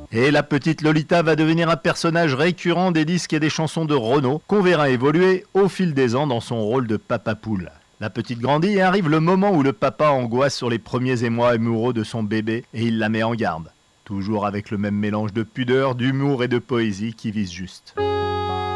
Et la petite Lolita va devenir un personnage récurrent des disques et des chansons de Renaud, qu'on verra évoluer au fil des ans dans son rôle de papa poule. La petite grandit et arrive le moment où le papa angoisse sur les premiers émois amoureux de son bébé et il la met en garde. Toujours avec le même mélange de pudeur, d'humour et de poésie qui vise juste.